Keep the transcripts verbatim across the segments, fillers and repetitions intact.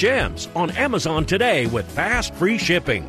gems on Amazon today with fast, free shipping.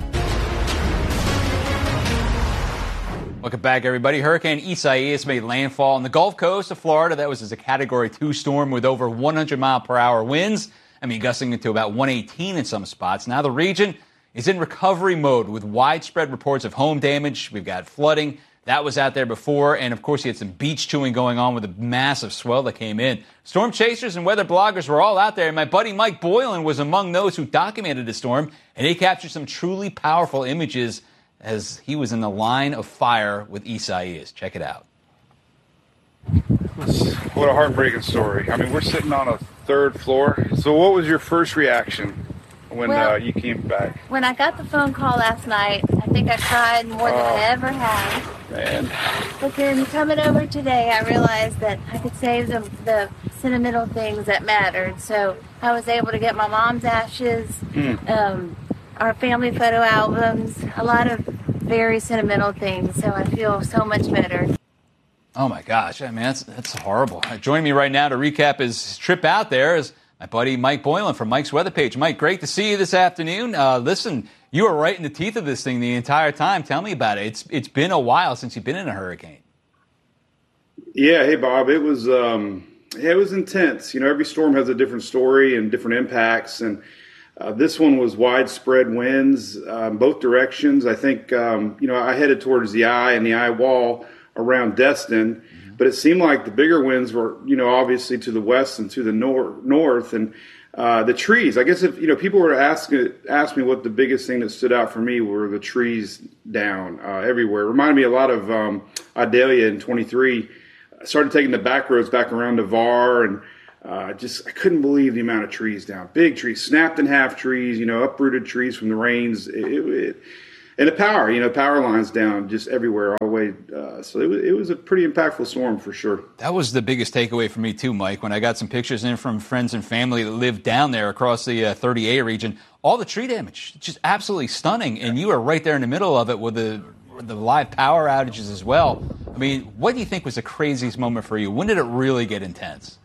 Welcome back, everybody. Hurricane Isaias made landfall on the Gulf Coast of Florida. That was as a Category two storm with over one hundred mile per hour winds. I mean, gusting into about one eighteen in some spots. Now the region is in recovery mode with widespread reports of home damage. We've got flooding. That was out there before. And, of course, you had some beach chewing going on with a massive swell that came in. Storm chasers and weather bloggers were all out there. And my buddy Mike Boylan was among those who documented the storm. And he captured some truly powerful images as he was in the line of fire with Isaias. Check it out. What a heartbreaking story. I mean, we're sitting on a third floor. So what was your first reaction when well, uh, you came back? When I got the phone call last night, I think I cried more than oh, I ever have. Man. But then coming over today, I realized that I could save the, the sentimental things that mattered. So I was able to get my mom's ashes, mm. um, our family photo albums, a lot of very sentimental things. So I feel so much better. Oh, my gosh. I mean, that's, that's horrible. Joining me right now to recap his trip out there is my buddy Mike Boylan from Mike's Weather Page. Mike, great to see you this afternoon. Uh, listen, you were right in the teeth of this thing the entire time. Tell me about it. It's It's been a while since you've been in a hurricane. Yeah. Hey, Bob. It was um, yeah, it was intense. You know, every storm has a different story and different impacts. And uh, this one was widespread winds, um, both directions. I think, um, you know, I headed towards the eye and the eye wall around Destin. But it seemed like the bigger winds were, you know, obviously to the west and to the nor- north. And uh, the trees, I guess if, you know, people were asking ask me what the biggest thing that stood out for me were the trees down uh, everywhere. It reminded me a lot of um, Idalia in twenty-three. I started taking the back roads back around Navarre, and uh, just I couldn't believe the amount of trees down. Big trees, snapped in half trees, you know, uprooted trees from the rains. It, it, And the power, you know, power lines down just everywhere all the way. Uh, so it was, it was a pretty impactful storm for sure. That was the biggest takeaway for me too, Mike, when I got some pictures in from friends and family that live down there across the uh, thirty A region. All the tree damage, just absolutely stunning. And you were right there in the middle of it with the, with the live power outages as well. I mean, what do you think was the craziest moment for you? When did it really get intense?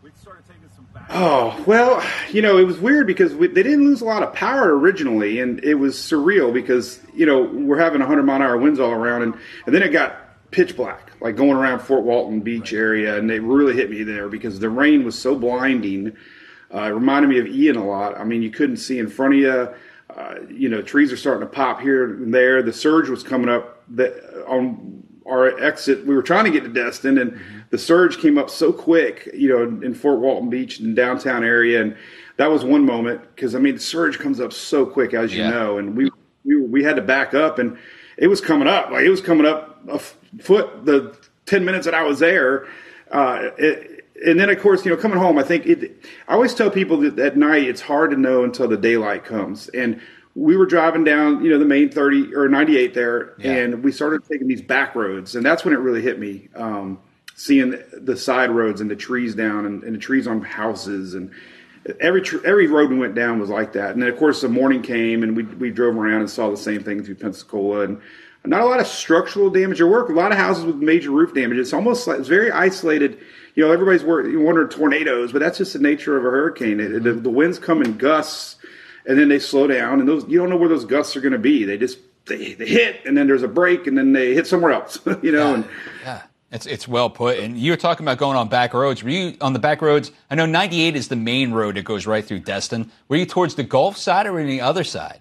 Oh, well, you know, it was weird because we, they didn't lose a lot of power originally, and it was surreal because, you know, we're having one hundred mile an hour winds all around, and, and then it got pitch black, like going around Fort Walton Beach area, and it really hit me there because the rain was so blinding. Uh, it reminded me of Ian a lot. I mean, you couldn't see in front of you. Uh, you know, trees are starting to pop here and there. The surge was coming up that, on our exit. We were trying to get to Destin, and mm-hmm. the surge came up so quick, you know, in, in Fort Walton Beach and downtown area. And that was one moment because, I mean, the surge comes up so quick, as you yeah. know, and we, we we had to back up, and it was coming up. Like, it was coming up a foot the ten minutes that I was there. Uh, it, and then, of course, you know, coming home, I think it, I always tell people that at night it's hard to know until the daylight comes. And we were driving down, you know, the main thirty or ninety-eight there, yeah. and we started taking these back roads, and that's when it really hit me, um, seeing the side roads and the trees down and, and the trees on houses, and every tr- every road we went down was like that. And then, of course, the morning came, and we we drove around and saw the same thing through Pensacola, and not a lot of structural damage. There were a lot of houses with major roof damage. It's almost like it's very isolated. You know, everybody's wondering tornadoes, but that's just the nature of a hurricane. It, the, the winds come in gusts, and then they slow down, and those you don't know where those gusts are going to be. They just they, they hit, and then there's a break, and then they hit somewhere else. you know, yeah, and yeah, it's it's well put. And you were talking about going on back roads. Were you on the back roads? I know ninety-eight is the main road that goes right through Destin. Were you towards the Gulf side or the other side?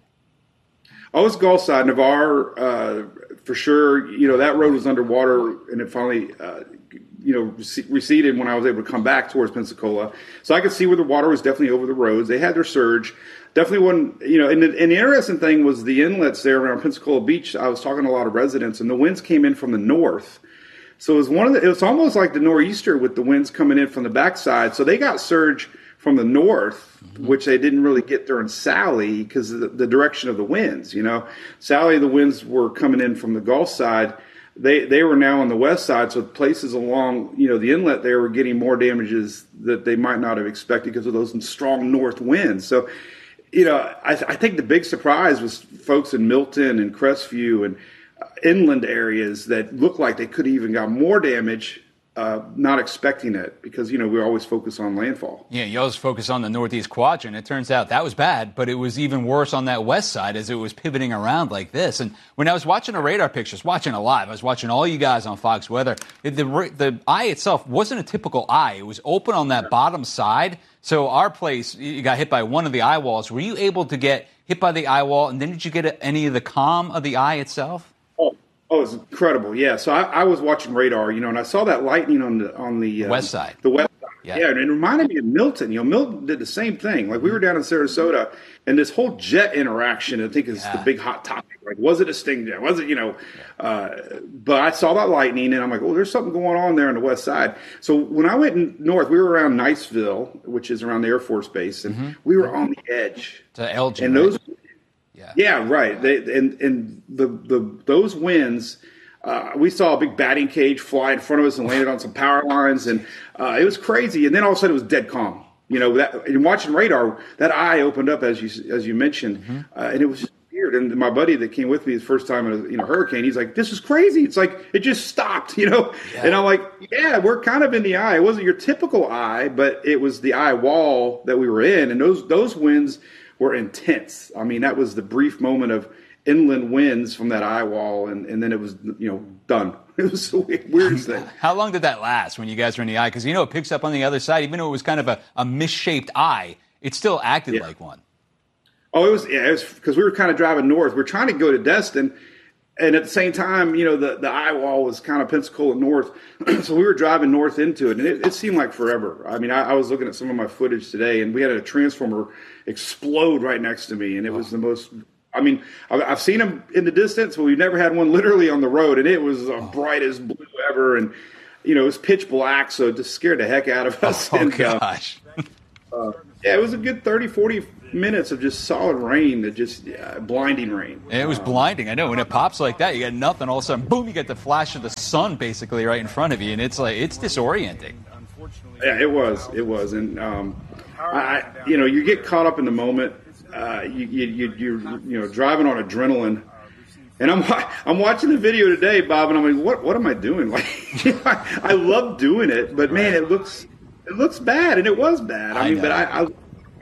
I was Gulf side, Navarre, uh, for sure. You know, that road was underwater, and it finally, uh, you know, receded when I was able to come back towards Pensacola. So I could see where the water was definitely over the roads. They had their surge. Definitely wasn't, you know, and the, and the interesting thing was the inlets there around Pensacola Beach. I was talking to a lot of residents, and the winds came in from the north. So it was one of the, it was almost like the nor'easter with the winds coming in from the backside. So they got surge from the north, mm-hmm. which they didn't really get during Sally because of the, the direction of the winds. You know, Sally, the winds were coming in from the Gulf side. They they were now on the west side, so places along, you know, the inlet there were getting more damages that they might not have expected because of those strong north winds. So, you know, I, I think the big surprise was folks in Milton and Crestview and uh, inland areas that looked like they could have even got more damage uh, not expecting it because, you know, we always focus on landfall. Yeah, you always focus on the northeast quadrant. It turns out that was bad, but it was even worse on that west side as it was pivoting around like this. And when I was watching the radar pictures, watching it live, I was watching all you guys on Fox Weather. The, the eye itself wasn't a typical eye. It was open on that bottom side. So our place, you got hit by one of the eye walls. Were you able to get hit by the eye wall, and then did you get any of the comm of the eye itself? Oh, oh, it's incredible. Yeah. So I, I was watching radar, you know, and I saw that lightning on the on the uh, west side. The west side. Yeah. yeah, and it reminded me of Milton. You know, Milton did the same thing. Like we were down in Sarasota, and this whole jet interaction, I think, is yeah. the big hot topic. Like, was it a sting jet? Was it, you know? Uh, but I saw that lightning, and I'm like, oh, there's something going on there on the west side. So when I went north, we were around Niceville, which is around the Air Force Base, and mm-hmm. we were on the edge. To L G, and those. Right? Yeah. yeah, right. They, and and the the those winds. Uh, we saw a big batting cage fly in front of us and landed on some power lines, and uh, it was crazy. And then all of a sudden, it was dead calm. You know, that, and watching radar, that eye opened up as you as you mentioned, mm-hmm. uh, and it was just weird. And my buddy that came with me the first time in a you know hurricane, he's like, "This is crazy." It's like it just stopped. You know, yeah. And I'm like, "Yeah, we're kind of in the eye. It wasn't your typical eye, but it was the eye wall that we were in, and those those winds were intense. I mean, that was the brief moment of inland winds from that eye wall, and, and then it was, you know, done. It was the weirdest thing. How long did that last when you guys were in the eye? Because, you know, it picks up on the other side. Even though it was kind of a, a misshaped eye, it still acted yeah. like one. Oh, it was, yeah, it was because we were kind of driving north. We are trying to go to Destin, and at the same time, you know, the, the eye wall was kind of Pensacola north. So we were driving north into it, and it, it seemed like forever. I mean, I, I was looking at some of my footage today, and we had a transformer explode right next to me, and it was the most... I mean, I've seen them in the distance, but we've never had one literally on the road, and it was the oh. brightest blue ever, and, you know, it was pitch black, so it just scared the heck out of us. Oh, and, gosh. Uh, uh, yeah, it was a good thirty, forty minutes of just solid rain, that just yeah, blinding rain. And it was blinding. I know. When it pops like that, you got nothing. All of a sudden, boom, you get the flash of the sun basically right in front of you, and it's like, it's disorienting. Yeah, it was. It was. And, um, I, you know, you get caught up in the moment. Uh, you, you, you, you're, you know, driving on adrenaline, and I'm, I'm watching the video today, Bob, and I'm like, what, what am I doing? Like, I, I love doing it, but man, it looks, it looks bad, and it was bad. I, I mean, know. but I, I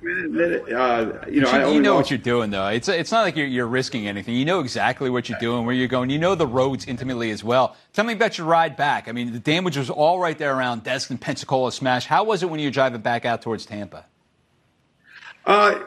uh, you know, you, I only you know lost. what you're doing, though. It's, it's not like you're, you're risking anything. You know exactly what you're doing, where you're going. You know the roads intimately as well. Tell me about your ride back. I mean, the damage was all right there around Destin, Pensacola, Smash. How was it when you were driving back out towards Tampa? Uh.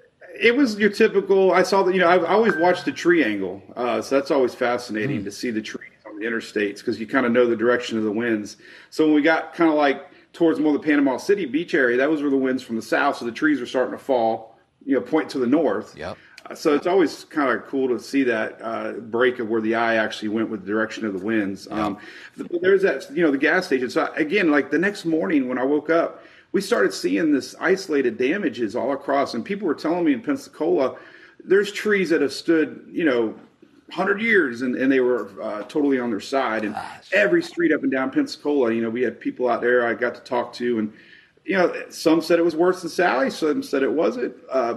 It was your typical. I saw that. You know, I've always watched the tree angle, uh, so that's always fascinating mm. to see the trees on the interstates because you kind of know the direction of the winds. So when we got kind of like towards more the Panama City beach area, that was where the winds from the south, so the trees were starting to fall. You know, point to the north. Yep. Uh, so it's always kind of cool to see that uh, break of where the eye actually went with the direction of the winds. Yep. Um, there's that. You know, the gas station. So again, like the next morning when I woke up, we started seeing this isolated damages all across, and people were telling me in Pensacola, there's trees that have stood, you know, one hundred years, and, and they were uh, totally on their side. And Gosh. every street up and down Pensacola, you know, we had people out there I got to talk to, and, you know, some said it was worse than Sally, some said it wasn't. Uh,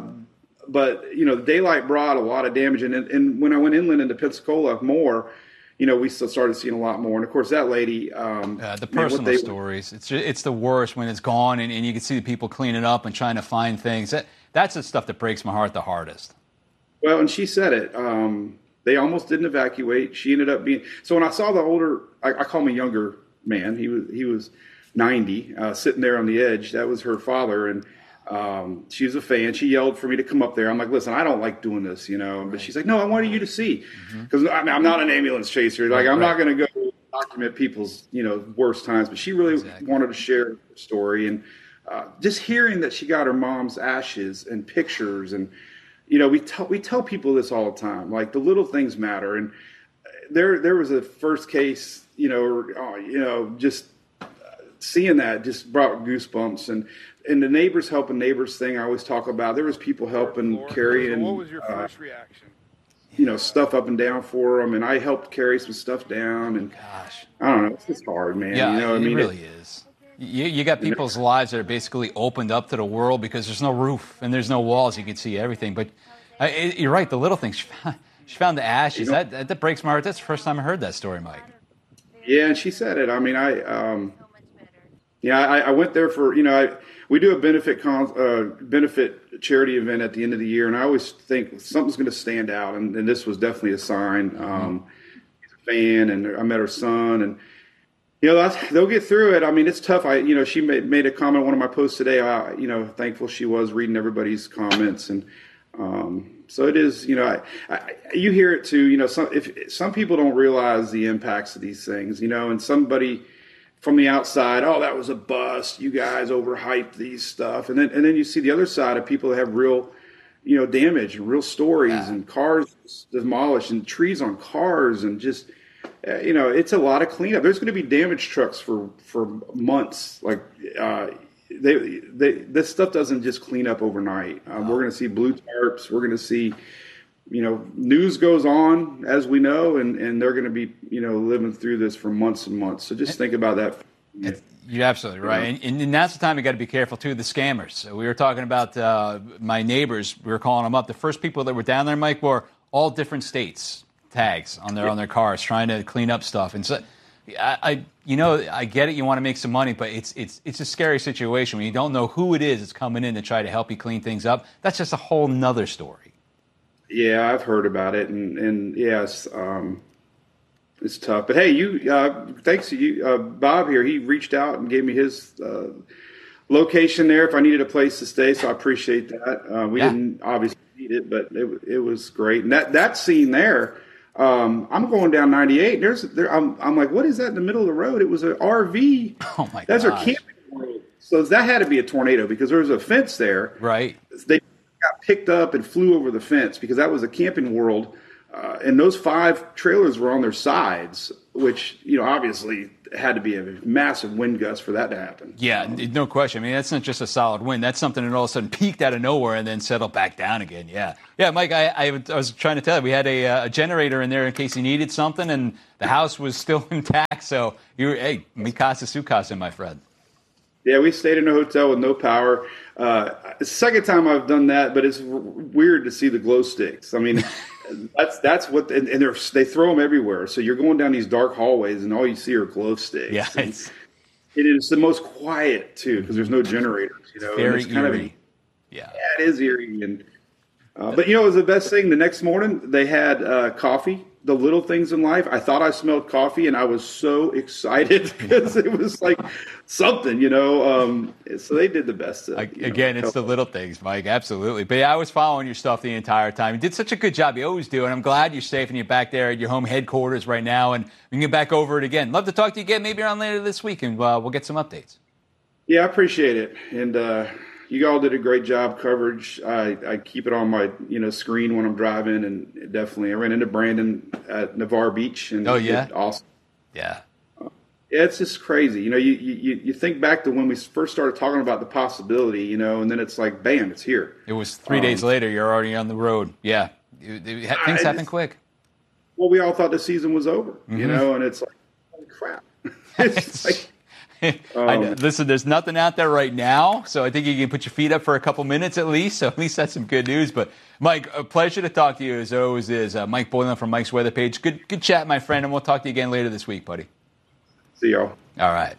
but, you know, the daylight brought a lot of damage. And, and when I went inland into Pensacola more, you know, we still started seeing a lot more. And, of course, that lady. Um, uh, the personal man, they, stories. It's it's the worst when it's gone and, and you can see the people cleaning up and trying to find things. That That's the stuff that breaks my heart the hardest. Well, and she said it. Um, they almost didn't evacuate. She ended up being. So when I saw the older, I, I call him a younger man. He was he was ninety, uh, sitting there on the edge. That was her father. And um, she was a fan. She yelled for me to come up there. I'm like, listen, I don't like doing this, you know. But she's like, no, I wanted you to see. Because mm-hmm. I mean, I'm not an ambulance chaser. Like, I'm right. not going to go document people's, you know, worst times. But she really exactly. wanted to share her story. And uh, just hearing that she got her mom's ashes and pictures. And, you know, we, tell we tell people this all the time. Like, the little things matter. And there there was a first case, you know, oh, you know, just seeing that just brought goosebumps. And And the neighbors helping neighbors thing I always talk about, there was people helping carry and, what was your first uh, reaction? you know, stuff up and down for them. And I helped carry some stuff down. And Gosh, I don't know. It's just hard, man. Yeah, you know, it I mean, really it, is. You, you got people's lives that are basically opened up to the world because there's no roof and there's no walls. You can see everything. But uh, it, you're right. The little things. She found, she found the ashes. You know, that, that that breaks my heart. That's the first time I heard that story, Mike. Yeah, and she said it. I mean, I, um, Yeah, I, I went there for, you know, I, we do a benefit con, uh, benefit charity event at the end of the year, and I always think something's going to stand out, and, and this was definitely a sign. Um, he's a fan, and I met her son, and you know, that's, they'll get through it. I mean, it's tough. I, you know, she made, made a comment on one of my posts today. I, you know, thankful she was reading everybody's comments, and um, so it is. You know, I, I, you hear it too. You know, some if some people don't realize the impacts of these things. You know, and somebody from the outside, oh, that was a bust. You guys overhyped these stuff, and then and then you see the other side of people that have real, you know, damage, real stories, yeah. and cars demolished, and trees on cars, and just. Uh, you know, it's a lot of cleanup. There's going to be damage trucks for, for months. Like uh, they, they, this stuff doesn't just clean up overnight. Um, wow. We're going to see blue tarps. We're going to see, you know, news goes on, as we know, and, and they're going to be, you know, living through this for months and months. So just think about that. It's, you're absolutely right. And, and that's the time you got to be careful, too, the scammers. So we were talking about uh, my neighbors. We were calling them up. The first people that were down there, Mike, were all different states. Tags on their on their cars, trying to clean up stuff, and so I, I, you know, I get it. You want to make some money, but it's it's it's a scary situation when you don't know who it is that's coming in to try to help you clean things up. That's just a whole nother story. Yeah, I've heard about it, and and yes, um, it's tough. But hey, you, uh, thanks to you, uh, Bob here. He reached out and gave me his uh, location there if I needed a place to stay. So I appreciate that. Uh, we yeah. didn't obviously need it, but it it was great. And that that scene there. Um, I'm going down ninety-eight. There's, there, I'm, I'm like, what is that in the middle of the road? It was an R V. Oh my god! That's our camping world. So that had to be a tornado because there was a fence there. Right. They got picked up and flew over the fence because that was a camping world, uh, and those five trailers were on their sides, which you know obviously had to be a massive wind gust for that to happen. Yeah, um, no question. I mean, that's not just a solid wind. That's something that all of a sudden peaked out of nowhere and then settled back down again. Yeah. Yeah, Mike, I, I, I was trying to tell you, we had a, a generator in there in case you needed something, and the house was still intact. So, you were, hey, mi casa, su casa, my friend. Yeah, we stayed in a hotel with no power. Uh, it's the second time I've done that, but it's weird to see the glow sticks. I mean, that's that's what, and, and they're, they throw them everywhere. So you're going down these dark hallways, and all you see are glow sticks. Yeah, it's, it is the most quiet too because there's no generators. You know, very and it's kind eerie. Of, yeah. yeah, it is eerie. And uh, but you know, it was the best thing. The next morning, they had uh, coffee. The little things in life. I thought I smelled coffee, and I was so excited because it was like something, you know. Um, so they did the best. To, Again, know, it's the little things, Mike. Absolutely. But yeah, I was following your stuff the entire time. You did such a good job. You always do, and I'm glad you're safe and you're back there at your home headquarters right now, and we can get back over it again. Love to talk to you again, maybe around later this week, and uh, we'll get some updates. Yeah, I appreciate it, and uh, you all did a great job coverage. I, I keep it on my you know screen when I'm driving, and definitely I ran into Brandon at Navarre Beach, and oh yeah, awesome. Yeah, uh, yeah, it's just crazy. You know, you, you you think back to when we first started talking about the possibility, you know, and then it's like, bam, it's here. It was three um, days later. You're already on the road. Yeah, it, it, it, things happen quick. Well, we all thought the season was over, mm-hmm. you know, and it's like, holy crap. It's like. Um, I know. Listen, there's nothing out there right now, so I think you can put your feet up for a couple minutes at least. So at least that's some good news. But Mike, a pleasure to talk to you as always. Is uh, Mike Boylan from Mike's Weather Page. Good, good chat, my friend, and we'll talk to you again later this week, buddy. See y'all. All right.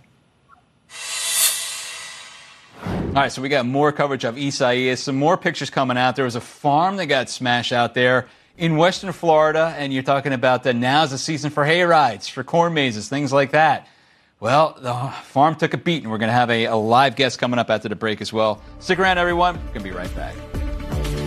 All right, so we got more coverage of Isaias. Some more pictures coming out. There was a farm that got smashed out there in western Florida, and you're talking about that now's the season for hay rides, for corn mazes, things like that. Well, the farm took a beat, and we're going to have a, a live guest coming up after the break as well. Stick around, everyone. We're going to be right back.